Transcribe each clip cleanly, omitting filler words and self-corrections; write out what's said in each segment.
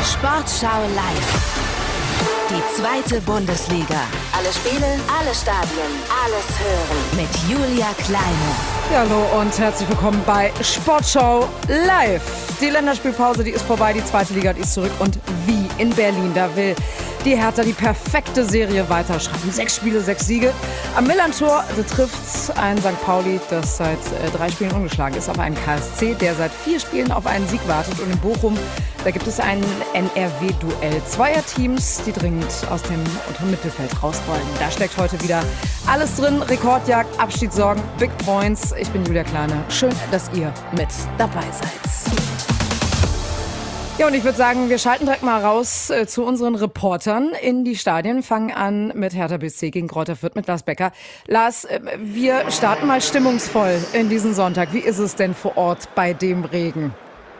Sportschau live. Die zweite Bundesliga. Alle Spiele, alle Stadien, alles hören mit Julia Kleine. Ja, hallo und herzlich willkommen bei Sportschau live. Die Länderspielpause, die ist vorbei, die zweite Liga, die ist zurück. Und wie in Berlin, da will die Hertha die perfekte Serie weiterschreiben. 6 Spiele, 6 Siege. Am Millantor trifft ein St. Pauli, das seit 3 Spielen ungeschlagen ist, auf einen KSC, der seit 4 Spielen auf einen Sieg wartet. Und in Bochum, da gibt es ein NRW-Duell. Zweier Teams, die dringend aus dem unteren Mittelfeld raus wollen. Da steckt heute wieder alles drin. Rekordjagd, Abstiegssorgen, Big Points. Ich bin Julia Kleine. Schön, dass ihr mit dabei seid. Ja, und ich würde sagen, wir schalten direkt mal raus zu unseren Reportern in die Stadien. Fangen an mit Hertha BSC gegen Greuther Fürth mit Lars Becker. Lars, wir starten mal stimmungsvoll in diesen Sonntag. Wie ist es denn vor Ort bei dem Regen?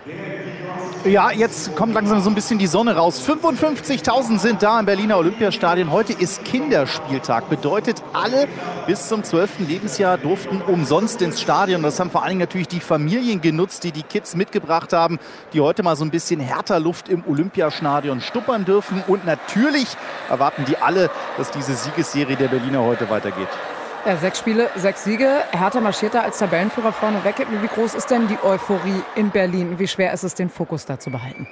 Ja, jetzt kommt langsam so ein bisschen die Sonne raus. 55.000 sind da im Berliner Olympiastadion. Heute ist Kinderspieltag. Bedeutet, alle bis zum 12. Lebensjahr durften umsonst ins Stadion. Das haben vor allen Dingen natürlich die Familien genutzt, die die Kids mitgebracht haben, die heute mal so ein bisschen härter Luft im Olympiastadion stuppern dürfen. Und natürlich erwarten die alle, dass diese Siegesserie der Berliner heute weitergeht. Ja, 6 Spiele, 6 Siege. Hertha marschiert da als Tabellenführer vorne weg. Wie groß ist denn die Euphorie in Berlin? Wie schwer ist es, den Fokus da zu behalten?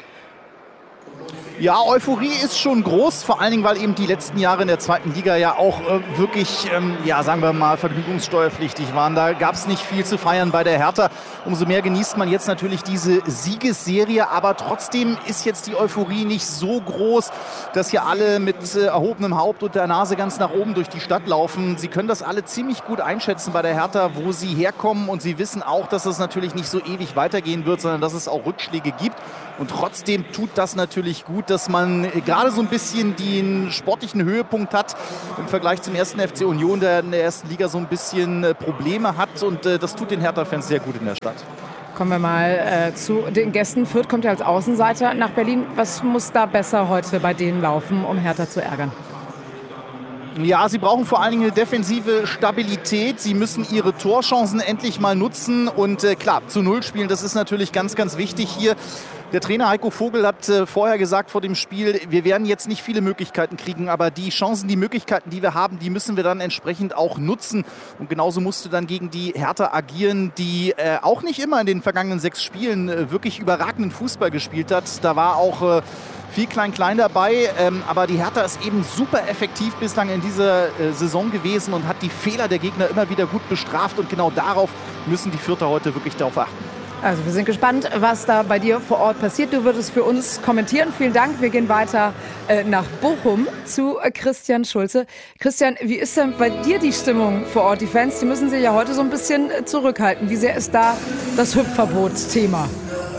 Ja, Euphorie ist schon groß, vor allen Dingen, weil eben die letzten Jahre in der zweiten Liga ja auch wirklich, sagen wir mal, vergnügungssteuerpflichtig waren. Da gab es nicht viel zu feiern bei der Hertha. Umso mehr genießt man jetzt natürlich diese Siegesserie, aber trotzdem ist jetzt die Euphorie nicht so groß, dass hier alle mit erhobenem Haupt und der Nase ganz nach oben durch die Stadt laufen. Sie können das alle ziemlich gut einschätzen bei der Hertha, wo sie herkommen, und sie wissen auch, dass es natürlich nicht so ewig weitergehen wird, sondern dass es auch Rückschläge gibt. Und trotzdem tut das natürlich gut, dass man gerade so ein bisschen den sportlichen Höhepunkt hat im Vergleich zum ersten FC Union, der in der ersten Liga so ein bisschen Probleme hat. Und das tut den Hertha-Fans sehr gut in der Stadt. Kommen wir mal zu den Gästen. Fürth kommt ja als Außenseiter nach Berlin. Was muss da besser heute bei denen laufen, um Hertha zu ärgern? Ja, sie brauchen vor allen Dingen eine defensive Stabilität. Sie müssen ihre Torchancen endlich mal nutzen. Und klar, zu Null spielen, das ist natürlich ganz, ganz wichtig hier. Der Trainer Heiko Vogel hat vorher gesagt vor dem Spiel, wir werden jetzt nicht viele Möglichkeiten kriegen, aber die Chancen, die Möglichkeiten, die wir haben, die müssen wir dann entsprechend auch nutzen. Und genauso musst du dann gegen die Hertha agieren, die auch nicht immer in den vergangenen 6 Spielen wirklich überragenden Fußball gespielt hat. Da war auch viel Klein-Klein dabei, aber die Hertha ist eben super effektiv bislang in dieser Saison gewesen und hat die Fehler der Gegner immer wieder gut bestraft, und genau darauf müssen die Fürther heute wirklich darauf achten. Also wir sind gespannt, was da bei dir vor Ort passiert. Du würdest für uns kommentieren. Vielen Dank. Wir gehen weiter nach Bochum zu Christian Schulze. Christian, wie ist denn bei dir die Stimmung vor Ort? Die Fans, die müssen sich ja heute so ein bisschen zurückhalten. Wie sehr ist da das Hüpfverbot-Thema?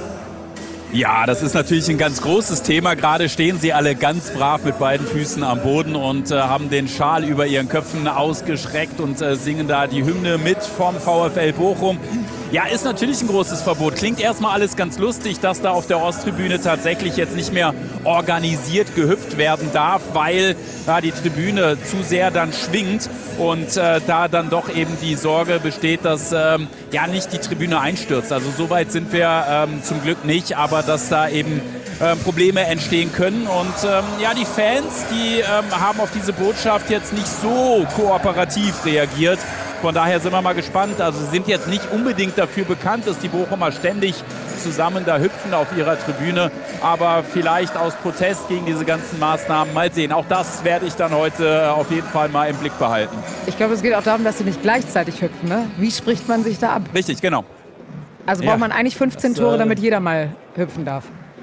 Ja, das ist natürlich ein ganz großes Thema. Gerade stehen sie alle ganz brav mit beiden Füßen am Boden und haben den Schal über ihren Köpfen ausgestreckt und singen da die Hymne mit vom VfL Bochum. Ja, ist natürlich ein großes Verbot. Klingt erstmal alles ganz lustig, dass da auf der Osttribüne tatsächlich jetzt nicht mehr organisiert gehüpft werden darf, weil die Tribüne zu sehr dann schwingt und da dann doch eben die Sorge besteht, dass nicht die Tribüne einstürzt. Also so weit sind wir zum Glück nicht, aber dass da eben Probleme entstehen können. Und die Fans, die haben auf diese Botschaft jetzt nicht so kooperativ reagiert. Von daher sind wir mal gespannt. Also sie sind jetzt nicht unbedingt dafür bekannt, dass die Bochumer ständig zusammen da hüpfen auf ihrer Tribüne. Aber vielleicht aus Protest gegen diese ganzen Maßnahmen. Mal sehen. Auch das werde ich dann heute auf jeden Fall mal im Blick behalten. Ich glaube, es geht auch darum, dass sie nicht gleichzeitig hüpfen, ne? Wie spricht man sich da ab? Richtig, genau. Also braucht man eigentlich 15 Tore, damit jeder mal hüpfen darf.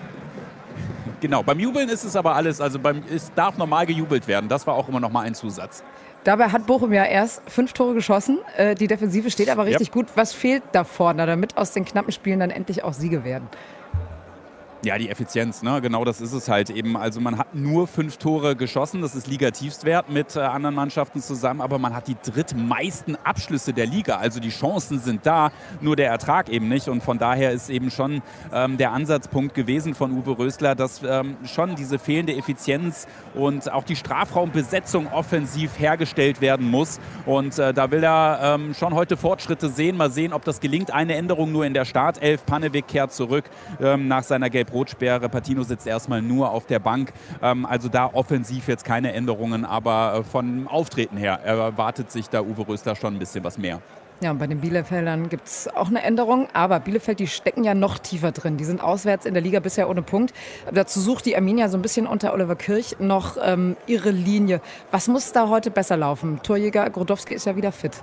Genau, beim Jubeln ist es aber alles, also es darf normal gejubelt werden. Das war auch immer noch mal ein Zusatz. Dabei hat Bochum ja erst 5 Tore geschossen. Die Defensive steht aber richtig gut. Was fehlt da vorne, damit aus den knappen Spielen dann endlich auch Siege werden? Ja, die Effizienz, ne? Genau das ist es halt eben. Also man hat nur 5 Tore geschossen, das ist Liga-Tiefstwert mit anderen Mannschaften zusammen, aber man hat die drittmeisten Abschlüsse der Liga. Also die Chancen sind da, nur der Ertrag eben nicht. Und von daher ist eben schon der Ansatzpunkt gewesen von Uwe Rösler, dass schon diese fehlende Effizienz und auch die Strafraumbesetzung offensiv hergestellt werden muss. Und da will er schon heute Fortschritte sehen. Mal sehen, ob das gelingt. Eine Änderung nur in der Startelf. Pannewick kehrt zurück nach seiner Gelb-Rot Gelb-Rot-Sperre. Patino sitzt erstmal nur auf der Bank. Also da offensiv jetzt keine Änderungen, aber von Auftreten her erwartet sich da Uwe Rösler schon ein bisschen was mehr. Ja, und bei den Bielefeldern gibt es auch eine Änderung. Aber Bielefeld, die stecken ja noch tiefer drin. Die sind auswärts in der Liga bisher ohne Punkt. Dazu sucht die Arminia so ein bisschen unter Oliver Kirch noch ihre Linie. Was muss da heute besser laufen? Torjäger Grodowski ist ja wieder fit.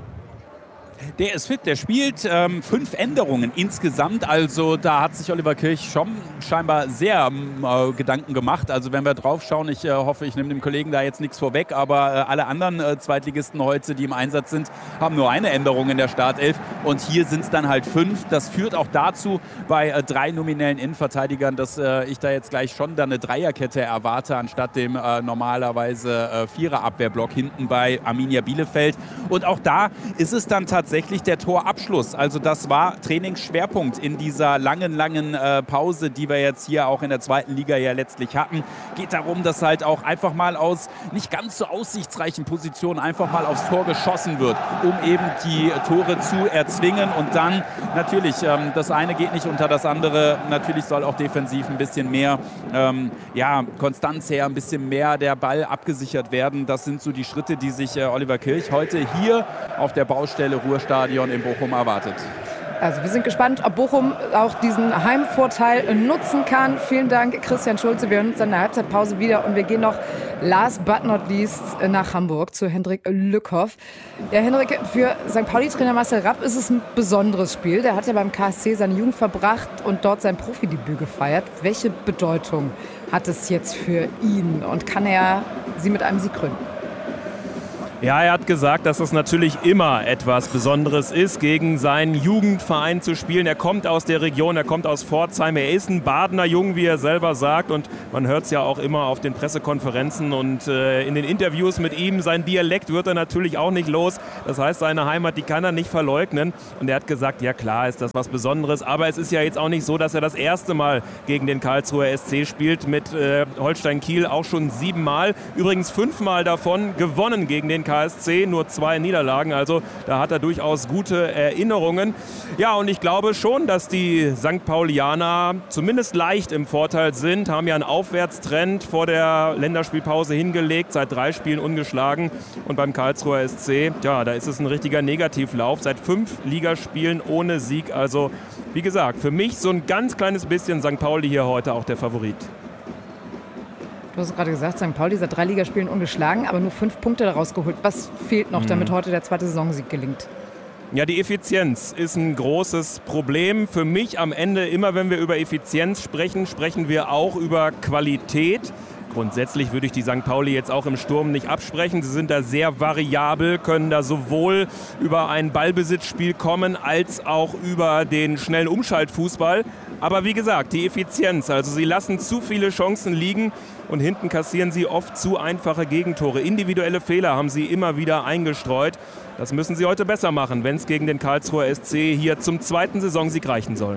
Der ist fit, der spielt 5 Änderungen insgesamt. Also da hat sich Oliver Kirch schon scheinbar sehr Gedanken gemacht. Also wenn wir drauf schauen, ich hoffe, ich nehme dem Kollegen da jetzt nichts vorweg, aber alle anderen Zweitligisten heute, die im Einsatz sind, haben nur eine Änderung in der Startelf. Und hier sind es dann halt 5. Das führt auch dazu bei 3 nominellen Innenverteidigern, dass ich da jetzt gleich schon dann eine Dreierkette erwarte, anstatt dem normalerweise Vierer-Abwehrblock hinten bei Arminia Bielefeld. Und auch da ist es dann tatsächlich der Torabschluss. Also das war Trainingsschwerpunkt in dieser langen Pause, die wir jetzt hier auch in der zweiten Liga ja letztlich hatten. Geht darum, dass halt auch einfach mal aus nicht ganz so aussichtsreichen Positionen einfach mal aufs Tor geschossen wird, um eben die Tore zu erzwingen. Und dann natürlich, das eine geht nicht unter das andere. Natürlich soll auch defensiv ein bisschen mehr Konstanz her, ein bisschen mehr der Ball abgesichert werden. Das sind so die Schritte, die sich Oliver Kirch heute hier auf der Baustelle Ruhrstadion in Bochum erwartet. Also wir sind gespannt, ob Bochum auch diesen Heimvorteil nutzen kann. Vielen Dank, Christian Schulze. Wir hören uns dann in der Halbzeitpause wieder und wir gehen noch last but not least nach Hamburg zu Hendrik Lückhoff. Ja, Hendrik, für St. Pauli-Trainer Marcel Rapp ist es ein besonderes Spiel. Der hat ja beim KSC seine Jugend verbracht und dort sein Profidebüt gefeiert. Welche Bedeutung hat es jetzt für ihn und kann er sie mit einem Sieg krönen? Ja, er hat gesagt, dass es natürlich immer etwas Besonderes ist, gegen seinen Jugendverein zu spielen. Er kommt aus der Region, er kommt aus Pforzheim, er ist ein Badener Jung, wie er selber sagt. Und man hört es ja auch immer auf den Pressekonferenzen und in den Interviews mit ihm. Sein Dialekt wird er natürlich auch nicht los. Das heißt, seine Heimat, die kann er nicht verleugnen. Und er hat gesagt, ja klar ist das was Besonderes. Aber es ist ja jetzt auch nicht so, dass er das erste Mal gegen den Karlsruher SC spielt. Mit Holstein Kiel auch schon 7 Mal. Übrigens 5 Mal davon gewonnen gegen den KSC, nur 2 Niederlagen, also da hat er durchaus gute Erinnerungen. Ja, und ich glaube schon, dass die St. Paulianer zumindest leicht im Vorteil sind, haben ja einen Aufwärtstrend vor der Länderspielpause hingelegt, seit 3 Spielen ungeschlagen und beim Karlsruher SC, ja, da ist es ein richtiger Negativlauf, seit 5 Ligaspielen ohne Sieg, also wie gesagt, für mich so ein ganz kleines bisschen St. Pauli hier heute auch der Favorit. Du hast gerade gesagt, St. Pauli seit 3 Ligaspielen ungeschlagen, aber nur 5 Punkte daraus geholt. Was fehlt noch, damit heute der zweite Saisonsieg gelingt? Ja, die Effizienz ist ein großes Problem. Für mich am Ende, immer wenn wir über Effizienz sprechen, sprechen wir auch über Qualität. Grundsätzlich würde ich die St. Pauli jetzt auch im Sturm nicht absprechen. Sie sind da sehr variabel, können da sowohl über ein Ballbesitzspiel kommen, als auch über den schnellen Umschaltfußball. Aber wie gesagt, die Effizienz, also sie lassen zu viele Chancen liegen und hinten kassieren sie oft zu einfache Gegentore. Individuelle Fehler haben sie immer wieder eingestreut. Das müssen sie heute besser machen, wenn es gegen den Karlsruher SC hier zum zweiten Saisonsieg reichen soll.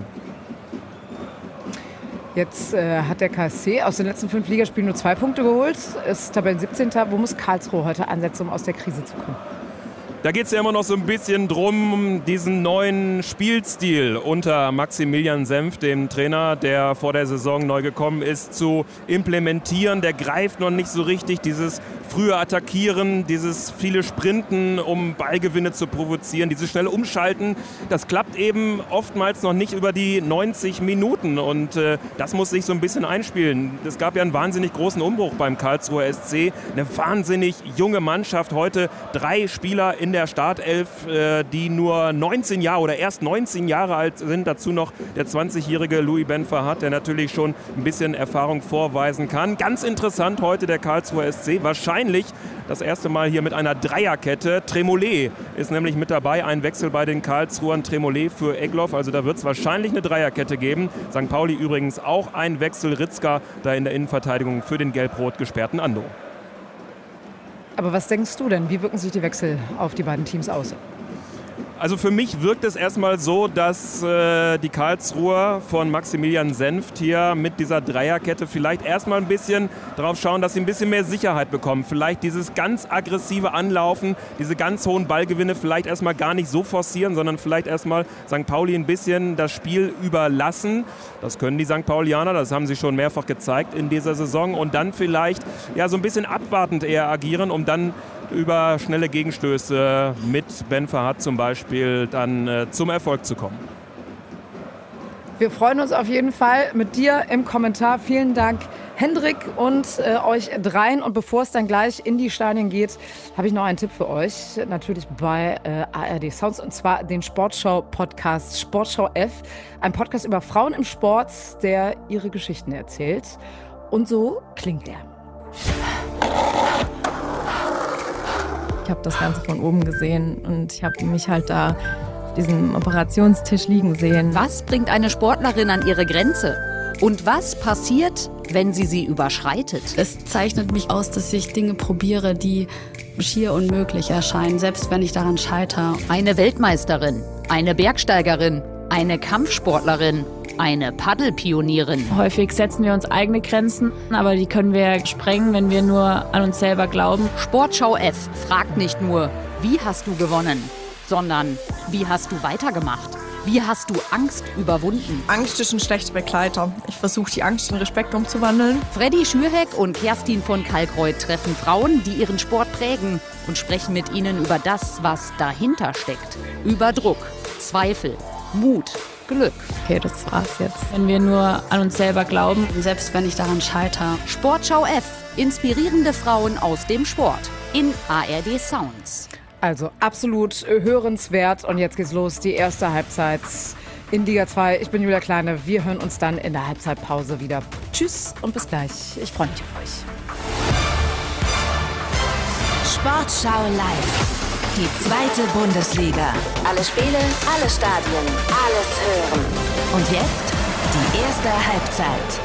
Jetzt hat der KSC aus den letzten 5 Ligaspielen nur 2 Punkte geholt, ist Tabellen 17. Wo muss Karlsruhe heute ansetzen, um aus der Krise zu kommen? Da geht es ja immer noch so ein bisschen drum, diesen neuen Spielstil unter Maximilian Senf, dem Trainer, der vor der Saison neu gekommen ist, zu implementieren. Der greift noch nicht so richtig, dieses frühe Attackieren, dieses viele Sprinten, um Ballgewinne zu provozieren, dieses schnelle Umschalten. Das klappt eben oftmals noch nicht über die 90 Minuten und das muss sich so ein bisschen einspielen. Es gab ja einen wahnsinnig großen Umbruch beim Karlsruher SC, eine wahnsinnig junge Mannschaft. Heute 3 Spieler in der Startelf, die nur 19 Jahre oder erst 19 Jahre alt sind. Dazu noch der 20-jährige Louis Ben Farhat, der natürlich schon ein bisschen Erfahrung vorweisen kann. Ganz interessant heute der Karlsruher SC. Wahrscheinlich das erste Mal hier mit einer Dreierkette. Tremollet ist nämlich mit dabei. Ein Wechsel bei den Karlsruhern. Tremollet für Egloff. Also da wird es wahrscheinlich eine Dreierkette geben. St. Pauli übrigens auch ein Wechsel. Ritzka da in der Innenverteidigung für den gelb-rot gesperrten Ando. Aber was denkst du denn? Wie wirken sich die Wechsel auf die beiden Teams aus? Also für mich wirkt es erstmal so, dass die Karlsruher von Maximilian Senft hier mit dieser Dreierkette vielleicht erstmal ein bisschen darauf schauen, dass sie ein bisschen mehr Sicherheit bekommen. Vielleicht dieses ganz aggressive Anlaufen, diese ganz hohen Ballgewinne vielleicht erstmal gar nicht so forcieren, sondern vielleicht erstmal St. Pauli ein bisschen das Spiel überlassen. Das können die St. Paulianer, das haben sie schon mehrfach gezeigt in dieser Saison. Und dann vielleicht ja so ein bisschen abwartend eher agieren, um dann über schnelle Gegenstöße mit Ben Farhat zum Beispiel dann zum Erfolg zu kommen. Wir freuen uns auf jeden Fall mit dir im Kommentar. Vielen Dank, Hendrik, und euch dreien. Und bevor es dann gleich in die Stadien geht, habe ich noch einen Tipp für euch. Natürlich bei ARD Sounds, und zwar den Sportschau-Podcast Sportschau F. Ein Podcast über Frauen im Sport, der ihre Geschichten erzählt. Und so klingt er. Ich habe das Ganze von oben gesehen und ich habe mich halt da auf diesem Operationstisch liegen sehen. Was bringt eine Sportlerin an ihre Grenze? Und was passiert, wenn sie überschreitet? Es zeichnet mich aus, dass ich Dinge probiere, die schier unmöglich erscheinen, selbst wenn ich daran scheitere. Eine Weltmeisterin, eine Bergsteigerin, eine Kampfsportlerin, eine Paddelpionierin. Häufig setzen wir uns eigene Grenzen, aber die können wir sprengen, wenn wir nur an uns selber glauben. Sportschau F fragt nicht nur, wie hast du gewonnen, sondern wie hast du weitergemacht? Wie hast du Angst überwunden? Angst ist ein schlechter Begleiter. Ich versuche, die Angst in Respekt umzuwandeln. Freddy Schürheck und Kerstin von Kalkreuth treffen Frauen, die ihren Sport prägen, und sprechen mit ihnen über das, was dahinter steckt. Über Druck, Zweifel, Mut, Glück. Okay, das war's jetzt. Wenn wir nur an uns selber glauben. Selbst wenn ich daran scheitere. Sportschau F. Inspirierende Frauen aus dem Sport. In ARD Sounds. Also absolut hörenswert. Und jetzt geht's los. Die erste Halbzeit in Liga 2. Ich bin Julia Kleine. Wir hören uns dann in der Halbzeitpause wieder. Tschüss und bis gleich. Ich freue mich auf euch. Sportschau live. Die zweite Bundesliga. Alle Spiele, alle Stadien, alles hören. Und jetzt die erste Halbzeit.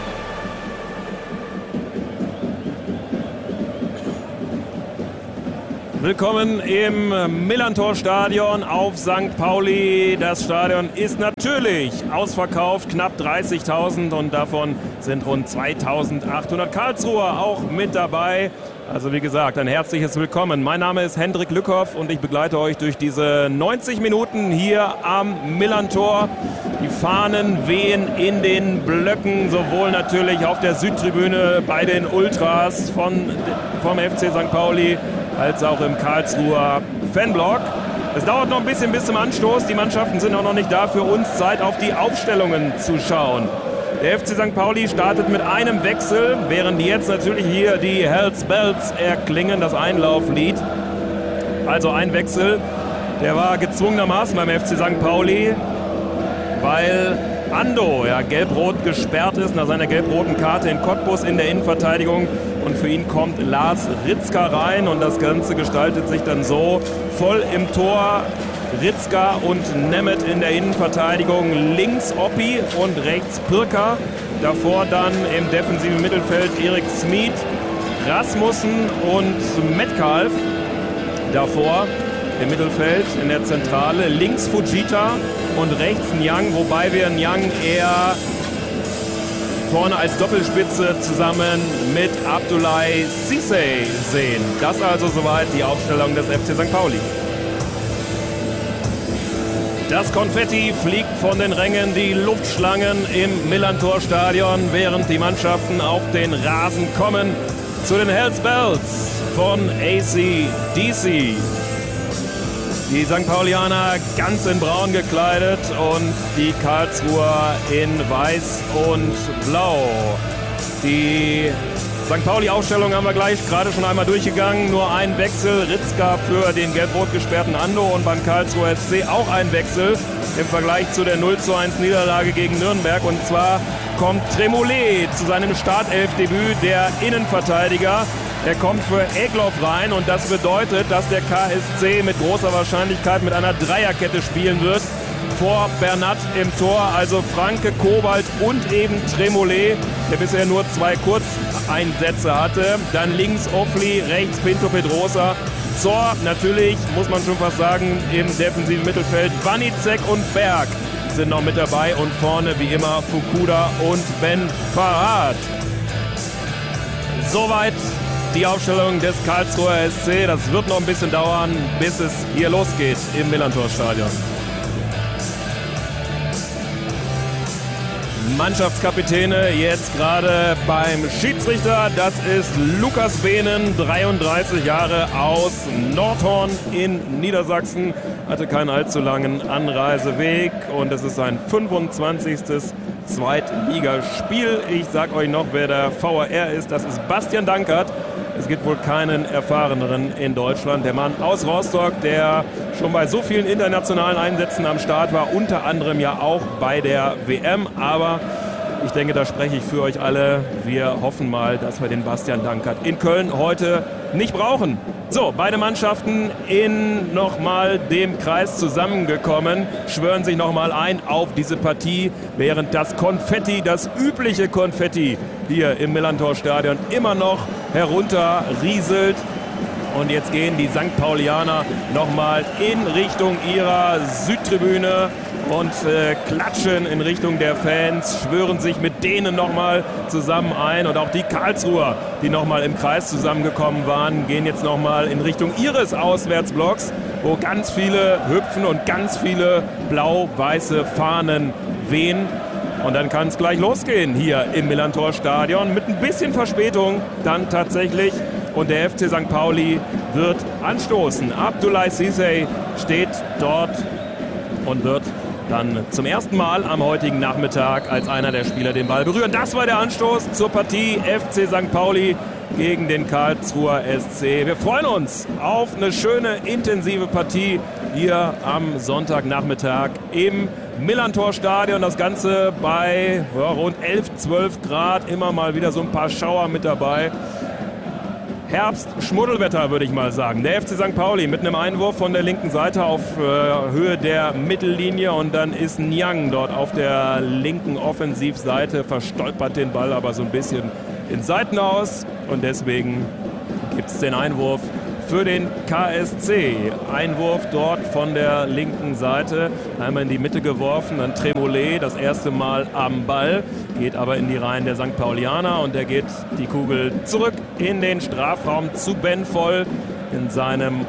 Willkommen im Millantor-Stadion auf St. Pauli. Das Stadion ist natürlich ausverkauft, knapp 30.000, und davon sind rund 2.800 Karlsruher auch mit dabei. Also wie gesagt, ein herzliches Willkommen. Mein Name ist Hendrik Lückhoff und ich begleite euch durch diese 90 Minuten hier am Millantor. Die Fahnen wehen in den Blöcken, sowohl natürlich auf der Südtribüne bei den Ultras vom FC St. Pauli, als auch im Karlsruher Fanblock. Es dauert noch ein bisschen bis zum Anstoß. Die Mannschaften sind auch noch nicht da. Für uns Zeit, auf die Aufstellungen zu schauen. Der FC St. Pauli startet mit einem Wechsel, während jetzt natürlich hier die Hells Bells erklingen, das Einlauflied. Also ein Wechsel, der war gezwungenermaßen beim FC St. Pauli, weil Ando gelb-rot gesperrt ist nach seiner gelb-roten Karte in Cottbus in der Innenverteidigung. Und für ihn kommt Lars Ritzka rein und das Ganze gestaltet sich dann so: voll im Tor Ritzka und Nemeth in der Innenverteidigung, links Oppi und rechts Pirker. Davor dann im defensiven Mittelfeld Erik Smith, Rasmussen und Metcalf. Davor im Mittelfeld in der Zentrale links Fujita und rechts Nyang, wobei wir Nyang eher vorne als Doppelspitze zusammen mit Abdoulaye Cissé sehen. Das also soweit die Aufstellung des FC St. Pauli. Das Konfetti fliegt von den Rängen, die Luftschlangen im Millantor-Stadion, während die Mannschaften auf den Rasen kommen zu den Hells Bells von AC/DC. Die St. Paulianer ganz in braun gekleidet und die Karlsruher in weiß und blau. Die St. Pauli-Aufstellung haben wir gleich gerade schon einmal durchgegangen. Nur ein Wechsel, Ritzka für den gelb-rot gesperrten Ando, und beim Karlsruher SC auch ein Wechsel im Vergleich zu der 0:1 Niederlage gegen Nürnberg. Und zwar kommt Tremollet zu seinem Startelfdebüt, der Innenverteidiger. Er kommt für Egloff rein und das bedeutet, dass der KSC mit großer Wahrscheinlichkeit mit einer Dreierkette spielen wird. Vor Bernat im Tor, also Franke, Kobalt und eben Tremollet, der bisher nur 2 Kurzeinsätze hatte. Dann links Offli, rechts Pinto Pedrosa Zor. Natürlich muss man schon fast sagen, im defensiven Mittelfeld Wanizek und Berg sind noch mit dabei und vorne wie immer Fukuda und Ben Farhat. Soweit die Aufstellung des Karlsruher SC. Das wird noch ein bisschen dauern, bis es hier losgeht im Millerntor-Stadion. Mannschaftskapitäne jetzt gerade beim Schiedsrichter. Das ist Lukas Behnen, 33 Jahre aus Nordhorn in Niedersachsen. Hatte keinen allzu langen Anreiseweg und es ist sein 25. Zweitligaspiel. Ich sag euch noch, wer der VAR ist. Das ist Bastian Dankert. Es gibt wohl keinen erfahreneren in Deutschland. Der Mann aus Rostock, der schon bei so vielen internationalen Einsätzen am Start war, unter anderem ja auch bei der WM. Aber ich denke, da spreche ich für euch alle. Wir hoffen mal, dass wir den Bastian Dankert in Köln heute nicht brauchen. So, beide Mannschaften in nochmal dem Kreis zusammengekommen, schwören sich nochmal ein auf diese Partie, während das Konfetti, das übliche Konfetti hier im Millerntor-Stadion immer noch herunterrieselt. Und jetzt gehen die St. Paulianer nochmal in Richtung ihrer Südtribüne und klatschen in Richtung der Fans, schwören sich mit denen nochmal zusammen ein. Und auch die Karlsruher, die nochmal im Kreis zusammengekommen waren, gehen jetzt nochmal in Richtung ihres Auswärtsblocks, wo ganz viele hüpfen und ganz viele blau-weiße Fahnen wehen. Und dann kann es gleich losgehen hier im Millerntor-Stadion mit ein bisschen Verspätung dann tatsächlich. Und der FC St. Pauli wird anstoßen. Abdoulaye Cissé steht dort und wird dann zum ersten Mal am heutigen Nachmittag als einer der Spieler den Ball berühren. Das war der Anstoß zur Partie FC St. Pauli gegen den Karlsruher SC. Wir freuen uns auf eine schöne, intensive Partie hier am Sonntagnachmittag im Millerntor-Stadion. Das Ganze bei rund 11, 12 Grad. Immer mal wieder so ein paar Schauer mit dabei. Herbst-Schmuddelwetter, würde ich mal sagen. Der FC St. Pauli mit einem Einwurf von der linken Seite auf Höhe der Mittellinie und dann ist Niang dort auf der linken Offensivseite, verstolpert den Ball aber so ein bisschen ins Seitenaus und deswegen gibt es den Einwurf für den KSC. Einwurf dort von der linken Seite, einmal in die Mitte geworfen, dann Tremollet das erste Mal am Ball, geht aber in die Reihen der St. Paulianer und der geht die Kugel zurück in den Strafraum zu Ben Voll in seinem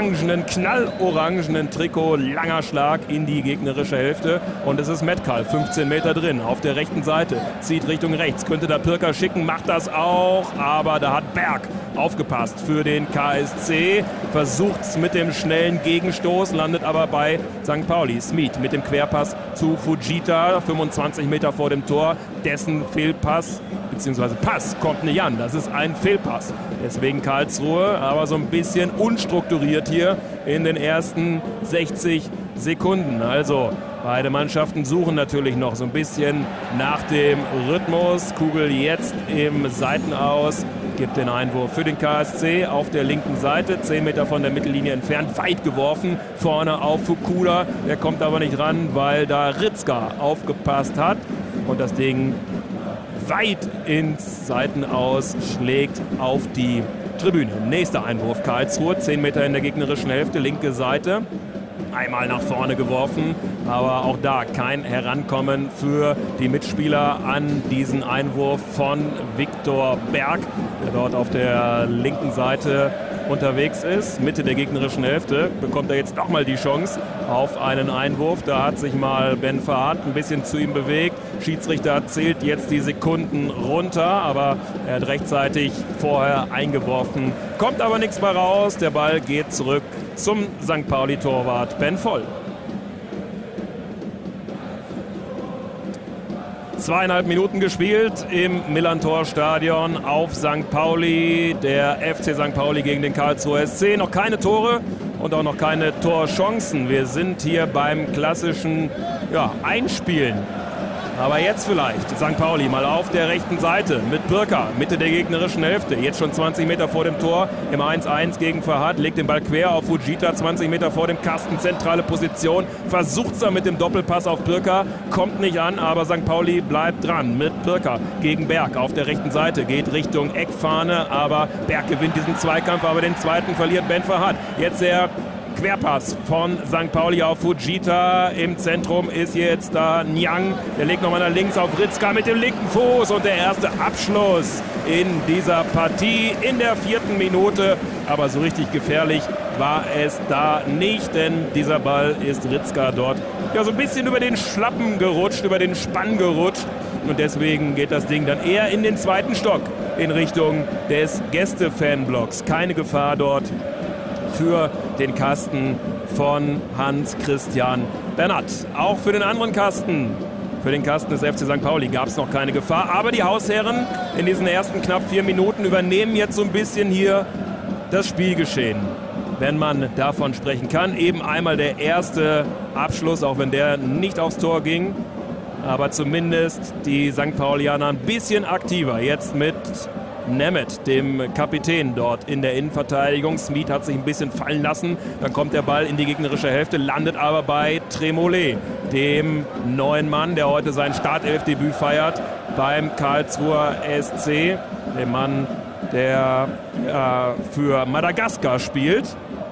knallorangenen Trikot. Langer Schlag in die gegnerische Hälfte und es ist Metcalf, 15 Meter drin, auf der rechten Seite, zieht Richtung rechts, könnte da Pirker schicken, macht das auch, aber da hat Berg aufgepasst für den KSC, versucht es mit dem schnellen Gegenstoß, landet aber bei St. Pauli. Smith mit dem Querpass zu Fujita, 25 Meter vor dem Tor, dessen Fehlpass, beziehungsweise Pass kommt nicht an, das ist ein Fehlpass. Deswegen Karlsruhe, aber so ein bisschen unstrukturiert hier in den ersten 60 Sekunden. Also beide Mannschaften suchen natürlich noch so ein bisschen nach dem Rhythmus. Kugel jetzt im Seitenaus, gibt den Einwurf für den KSC auf der linken Seite, 10 Meter von der Mittellinie entfernt, weit geworfen, vorne auf Fukuda. Der kommt aber nicht ran, weil da Ritzka aufgepasst hat und das Ding weit ins Seitenaus schlägt auf die Tribüne. Nächster Einwurf Karlsruhe, 10 Meter in der gegnerischen Hälfte, linke Seite. Einmal nach vorne geworfen, aber auch da kein Herankommen für die Mitspieler an diesen Einwurf von Viktor Berg, der dort auf der linken Seite unterwegs ist. Mitte der gegnerischen Hälfte bekommt er jetzt nochmal die Chance auf einen Einwurf. Da hat sich mal Ben Farhat ein bisschen zu ihm bewegt. Schiedsrichter zählt jetzt die Sekunden runter, aber er hat rechtzeitig vorher eingeworfen. Kommt aber nichts mehr raus. Der Ball geht zurück zum St. Pauli-Torwart Ben Voll. 2,5 Minuten gespielt im Millerntor-Stadion auf St. Pauli. Der FC St. Pauli gegen den Karlsruher SC. Noch keine Tore und auch noch keine Torchancen. Wir sind hier beim klassischen Einspielen Aber jetzt vielleicht St. Pauli mal auf der rechten Seite mit Birka, Mitte der gegnerischen Hälfte. Jetzt schon 20 Meter vor dem Tor im 1-1 gegen Fahad. Legt den Ball quer auf Fujita, 20 Meter vor dem Kasten, zentrale Position. Versucht es dann mit dem Doppelpass auf Birka, kommt nicht an, aber St. Pauli bleibt dran mit Birka gegen Berg auf der rechten Seite. Geht Richtung Eckfahne, aber Berg gewinnt diesen Zweikampf, aber den zweiten verliert Ben Fahad. Jetzt der Querpass von St. Pauli auf Fujita. Im Zentrum ist jetzt da Niang. Der legt nochmal nach links auf Ritzka mit dem linken Fuß. Und der erste Abschluss in dieser Partie in der 4. Minute. Aber so richtig gefährlich war es da nicht, denn dieser Ball ist Ritzka dort ja so ein bisschen über den Schlappen gerutscht, über den Spann gerutscht. Und deswegen geht das Ding dann eher in den 2. Stock in Richtung des Gäste-Fanblocks. Keine Gefahr dort für den Kasten von Hans-Christian Bernat. Auch für den anderen Kasten, für den Kasten des FC St. Pauli gab es noch keine Gefahr. Aber die Hausherren in diesen ersten knapp 4 Minuten übernehmen jetzt so ein bisschen hier das Spielgeschehen, wenn man davon sprechen kann. Eben einmal der erste Abschluss, auch wenn der nicht aufs Tor ging. Aber zumindest die St. Paulianer ein bisschen aktiver. Jetzt mit Nemeth, dem Kapitän dort in der Innenverteidigung. Smith hat sich ein bisschen fallen lassen. Dann kommt der Ball in die gegnerische Hälfte, landet aber bei Tremollet, dem neuen Mann, der heute sein Startelfdebüt feiert beim Karlsruher SC. Dem Mann, der für Madagaskar spielt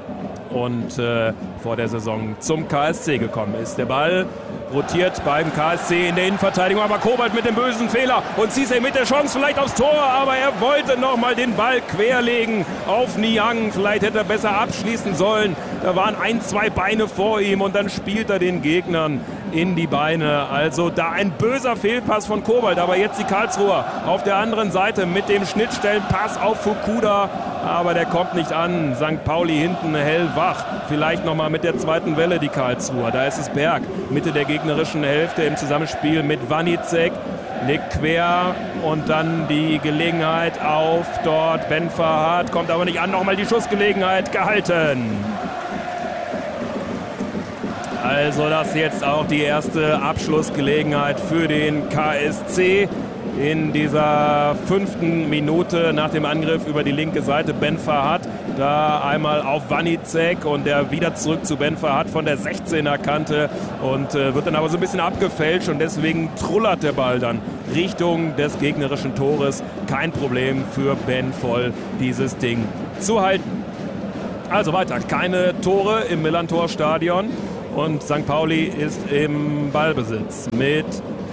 und vor der Saison zum KSC gekommen ist. Der Ball rotiert beim KSC in der Innenverteidigung, aber Kobalt mit dem bösen Fehler und Cissé mit der Chance vielleicht aufs Tor, aber er wollte nochmal den Ball querlegen auf Niang. Vielleicht hätte er besser abschließen sollen. Da waren 1, 2 Beine vor ihm und dann spielt er den Gegnern in die Beine. Also da ein böser Fehlpass von Kobalt, aber jetzt die Karlsruher auf der anderen Seite mit dem Schnittstellenpass auf Fukuda, aber der kommt nicht an. St. Pauli hinten hellwach. Vielleicht nochmal mit der zweiten Welle die Karlsruher. Da ist es Berg, Mitte der gegnerischen Hälfte im Zusammenspiel mit Vanizek. Legt quer und dann die Gelegenheit auf dort Ben Fahad. Kommt aber nicht an. Nochmal die Schussgelegenheit gehalten. Also das jetzt auch die erste Abschlussgelegenheit für den KSC in dieser 5. Minute nach dem Angriff über die linke Seite. Ben Fahad da einmal auf Vanizek und der wieder zurück zu Ben Fahad von der 16er Kante und wird dann aber so ein bisschen abgefälscht und deswegen trullert der Ball dann Richtung des gegnerischen Tores. Kein Problem für Ben Voll, dieses Ding zu halten. Also weiter, keine Tore im Millerntor-Stadion. Und St. Pauli ist im Ballbesitz mit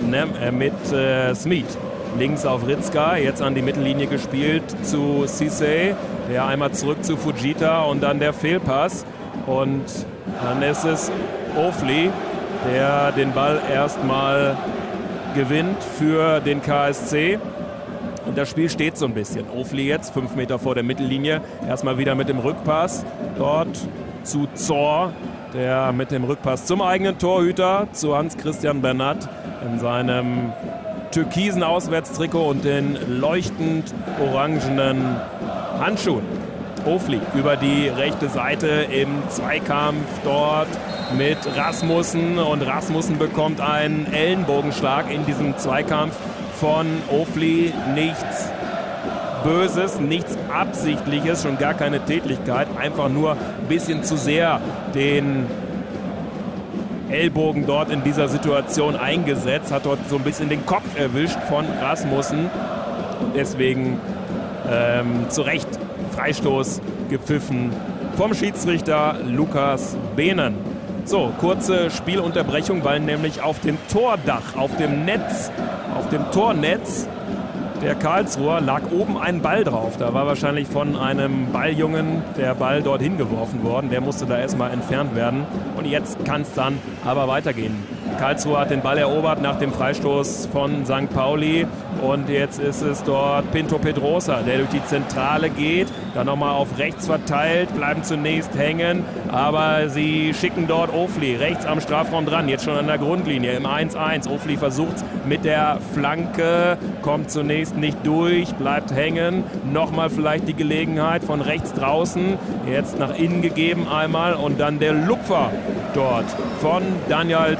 Smith. Links auf Ritzka, jetzt an die Mittellinie gespielt zu Cissé. Der einmal zurück zu Fujita und dann der Fehlpass. Und dann ist es Ofli, der den Ball erstmal gewinnt für den KSC. Und das Spiel steht so ein bisschen. Ofli jetzt 5 Meter vor der Mittellinie. Erstmal wieder mit dem Rückpass dort zu Zor, der mit dem Rückpass zum eigenen Torhüter, zu Hans-Christian Bernat in seinem türkisen Auswärtstrikot und den leuchtend orangenen Handschuhen. Ofli über die rechte Seite im Zweikampf dort mit Rasmussen und Rasmussen bekommt einen Ellenbogenschlag in diesem Zweikampf von Ofli. Nichts Böses, nichts Absichtliches, schon gar keine Tätlichkeit, einfach nur ein bisschen zu sehr den Ellbogen dort in dieser Situation eingesetzt, hat dort so ein bisschen den Kopf erwischt von Rasmussen. Deswegen zu Recht Freistoß gepfiffen vom Schiedsrichter Lukas Behnen. So, kurze Spielunterbrechung, weil nämlich auf dem Tordach, auf dem Tornetz der Karlsruher lag oben ein Ball drauf. Da war wahrscheinlich von einem Balljungen der Ball dorthin geworfen worden. Der musste da erstmal entfernt werden. Und jetzt kann es dann aber weitergehen. Karlsruhe hat den Ball erobert nach dem Freistoß von St. Pauli. Und jetzt ist es dort Pinto Pedrosa, der durch die Zentrale geht. Dann nochmal auf rechts verteilt, bleiben zunächst hängen. Aber sie schicken dort Ofli rechts am Strafraum dran. Jetzt schon an der Grundlinie im 1-1. Ofli versucht es mit der Flanke, kommt zunächst nicht durch, bleibt hängen. Nochmal vielleicht die Gelegenheit von rechts draußen. Jetzt nach innen gegeben einmal. Und dann der Lupfer dort von Daniel Zor.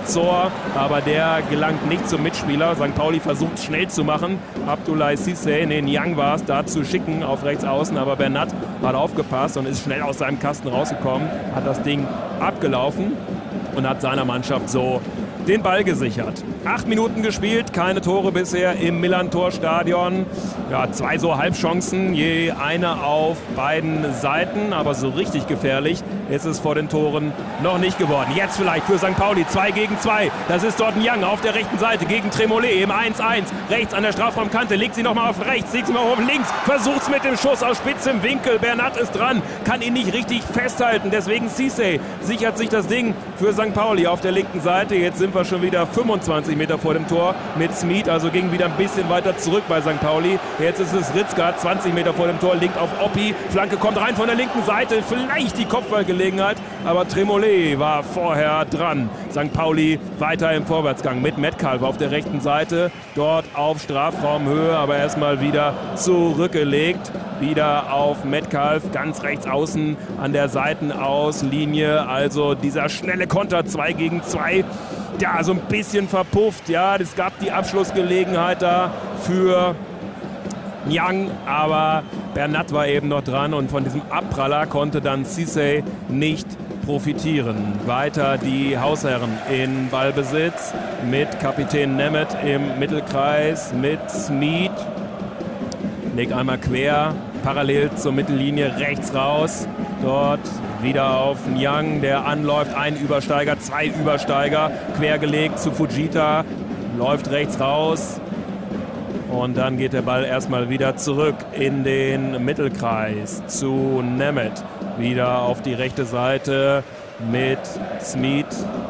Stürmer, aber der gelangt nicht zum Mitspieler. St. Pauli versucht schnell zu machen. Abdoulaye Cissé, Niang war es, da zu schicken auf rechts außen, aber Bernat hat aufgepasst und ist schnell aus seinem Kasten rausgekommen, hat das Ding abgelaufen und hat seiner Mannschaft so den Ball gesichert. 8 Minuten gespielt, keine Tore bisher im Millerntor-Stadion. Ja, 2 so Halbchancen, je eine auf beiden Seiten, aber so richtig gefährlich ist es vor den Toren noch nicht geworden. Jetzt vielleicht für St. Pauli, 2 gegen 2. Das ist dort Niang auf der rechten Seite gegen Tremollet im 1-1. Rechts an der Strafraumkante, legt sie nochmal auf rechts, legt sie mal auf links, versucht es mit dem Schuss aus spitzem Winkel. Bernat ist dran, kann ihn nicht richtig festhalten, deswegen Cissé sichert sich das Ding für St. Pauli auf der linken Seite. Jetzt sind wir schon wieder 25 Meter vor dem Tor mit Smith, also ging wieder ein bisschen weiter zurück bei St. Pauli. Jetzt ist es Ritzka, 20 Meter vor dem Tor, linkt auf Oppi. Flanke kommt rein von der linken Seite, vielleicht die Kopfballgelegenheit, aber Tremollet war vorher dran. St. Pauli weiter im Vorwärtsgang mit Metcalf auf der rechten Seite, dort auf Strafraumhöhe, aber erstmal wieder zurückgelegt. Wieder auf Metcalf, ganz rechts außen an der Seitenauslinie, also dieser schnelle Konter, 2 gegen 2. Ja, so ein bisschen verpufft, ja, es gab die Abschlussgelegenheit da für Niang, aber Bernat war eben noch dran und von diesem Abpraller konnte dann Cissé nicht profitieren. Weiter die Hausherren in Ballbesitz mit Kapitän Nemeth im Mittelkreis, mit Smith, legt einmal quer, parallel zur Mittellinie rechts raus, dort wieder auf Niang, der anläuft, ein Übersteiger, 2 Übersteiger, quergelegt zu Fujita, läuft rechts raus und dann geht der Ball erstmal wieder zurück in den Mittelkreis zu Nemeth, wieder auf die rechte Seite mit Smith.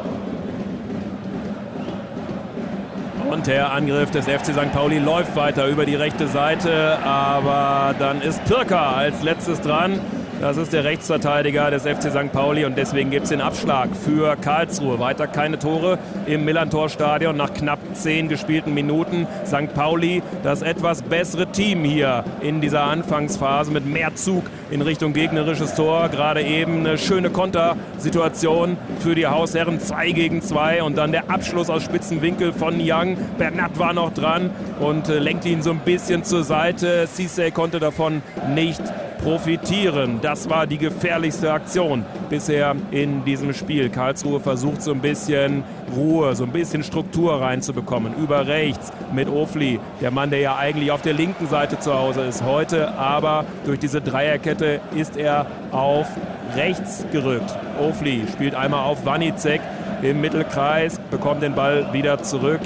Und der Angriff des FC St. Pauli läuft weiter über die rechte Seite, aber dann ist Pirker als letztes dran. Das ist der Rechtsverteidiger des FC St. Pauli und deswegen gibt es den Abschlag für Karlsruhe. Weiter keine Tore im Millerntor-Stadion nach knapp 10 gespielten Minuten. St. Pauli, das etwas bessere Team hier in dieser Anfangsphase mit mehr Zug in Richtung gegnerisches Tor. Gerade eben eine schöne Kontersituation für die Hausherren, 2 gegen 2 und dann der Abschluss aus spitzen Winkel von Niang. Bernat war noch dran und lenkte ihn so ein bisschen zur Seite. Cissé konnte davon nicht profitieren. Das war die gefährlichste Aktion bisher in diesem Spiel. Karlsruhe versucht so ein bisschen Ruhe, so ein bisschen Struktur reinzubekommen. Über rechts mit Ofli, der Mann, der ja eigentlich auf der linken Seite zu Hause ist heute, aber durch diese Dreierkette ist er auf rechts gerückt. Ofli spielt einmal auf Wanicek im Mittelkreis, bekommt den Ball wieder zurück.